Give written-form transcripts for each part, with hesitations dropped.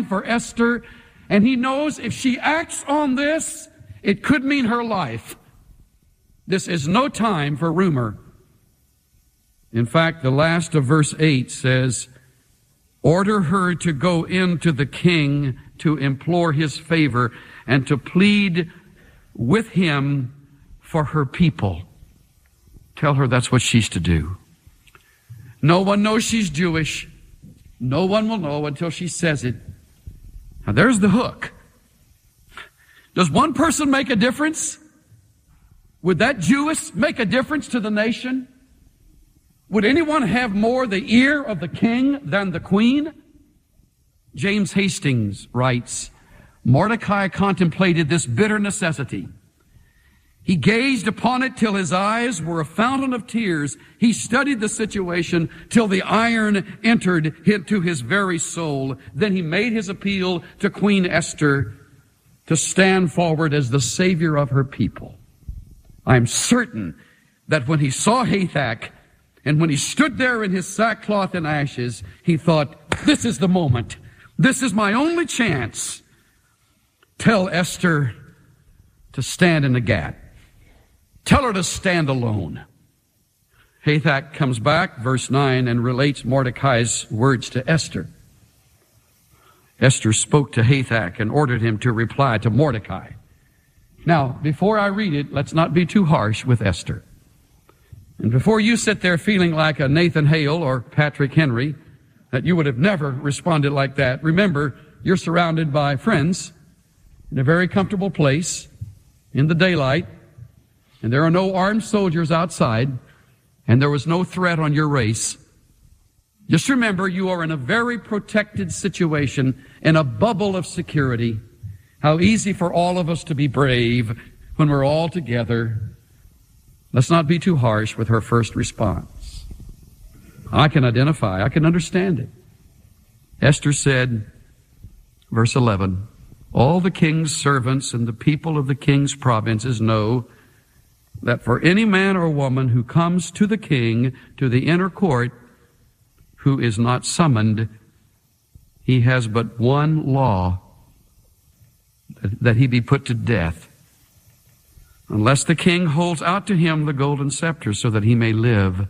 for Esther, and he knows if she acts on this, it could mean her life. This is no time for rumor. In fact, the last of verse 8 says, order her to go in to the king to implore his favor and to plead with him for her people. Tell her that's what she's to do. No one knows she's Jewish. No one will know until she says it. Now there's the hook. Does one person make a difference? Would that Jewess make a difference to the nation? Would anyone have more the ear of the king than the queen? James Hastings writes, Mordecai contemplated this bitter necessity. He gazed upon it till his eyes were a fountain of tears. He studied the situation till the iron entered into his very soul. Then he made his appeal to Queen Esther to stand forward as the savior of her people. I'm certain that when he saw Hathach, and when he stood there in his sackcloth and ashes, he thought, this is the moment. This is my only chance. Tell Esther to stand in the gap. Tell her to stand alone. Hathach comes back, verse 9, and relates Mordecai's words to Esther. Esther spoke to Hathach and ordered him to reply to Mordecai. Now, before I read it, let's not be too harsh with Esther. And before you sit there feeling like a Nathan Hale or Patrick Henry, that you would have never responded like that, remember, you're surrounded by friends in a very comfortable place in the daylight, and there are no armed soldiers outside, and there was no threat on your race. Just remember, you are in a very protected situation, in a bubble of security. How easy for all of us to be brave when we're all together. Let's not be too harsh with her first response. I can identify, I can understand it. Esther said, verse 11, all the king's servants and the people of the king's provinces know that for any man or woman who comes to the king, to the inner court, who is not summoned, he has but one law, that he be put to death, unless the king holds out to him the golden scepter so that he may live.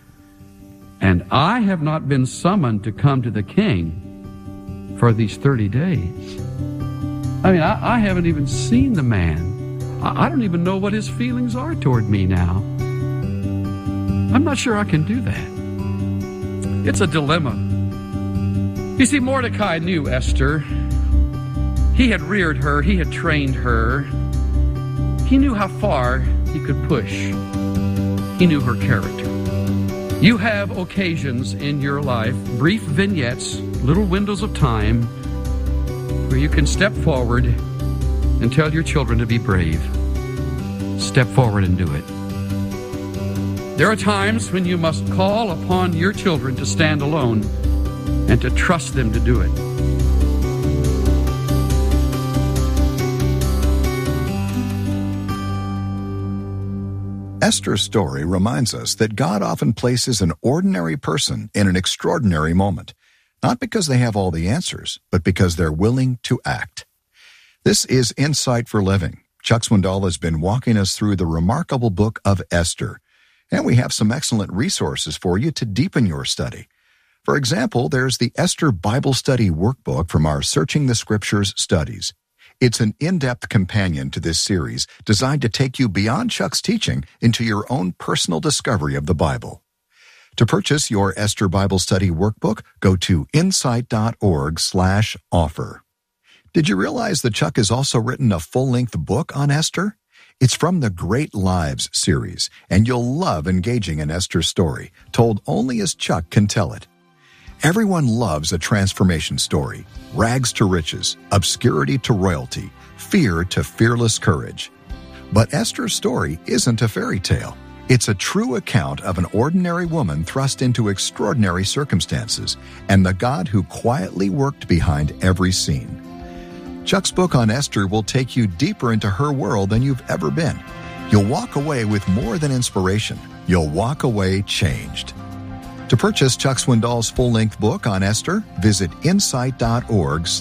And I have not been summoned to come to the king for these 30 days. I mean, I haven't even seen the man. I don't even know what his feelings are toward me now. I'm not sure I can do that. It's a dilemma. You see, Mordecai knew Esther. He had reared her. He had trained her. He knew how far he could push. He knew her character. You have occasions in your life, brief vignettes, little windows of time, where you can step forward and tell your children to be brave. Step forward and do it. There are times when you must call upon your children to stand alone and to trust them to do it. Esther's story reminds us that God often places an ordinary person in an extraordinary moment, not because they have all the answers, but because they're willing to act. This is Insight for Living. Chuck Swindoll has been walking us through the remarkable book of Esther, and we have some excellent resources for you to deepen your study. For example, there's the Esther Bible Study Workbook from our Searching the Scriptures studies. It's an in-depth companion to this series designed to take you beyond Chuck's teaching into your own personal discovery of the Bible. To purchase your Esther Bible Study Workbook, go to insight.org/offer. Did you realize that Chuck has also written a full-length book on Esther? It's from the Great Lives series, and you'll love engaging in Esther's story, told only as Chuck can tell it. Everyone loves a transformation story. Rags to riches, obscurity to royalty, fear to fearless courage. But Esther's story isn't a fairy tale. It's a true account of an ordinary woman thrust into extraordinary circumstances and the God who quietly worked behind every scene. Chuck's book on Esther will take you deeper into her world than you've ever been. You'll walk away with more than inspiration. You'll walk away changed. To purchase Chuck Swindoll's full-length book on Esther, visit insight.org/